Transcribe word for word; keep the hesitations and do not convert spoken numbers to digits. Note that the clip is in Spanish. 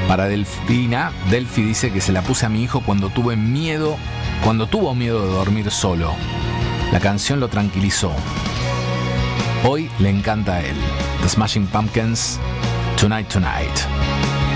Para Delfina, Delphi dice que se la puse a mi hijo cuando tuve miedo, cuando tuvo miedo de dormir solo. La canción lo tranquilizó. Hoy le encanta a él. The Smashing Pumpkins, Tonight Tonight.